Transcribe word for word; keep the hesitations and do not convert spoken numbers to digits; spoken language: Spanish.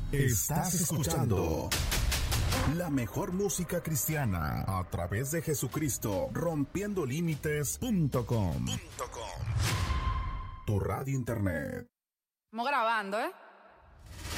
Estás escuchando la mejor música cristiana a través de Jesucristo, rompiendo límites punto com. Tu radio internet. Estamos grabando, ¿eh?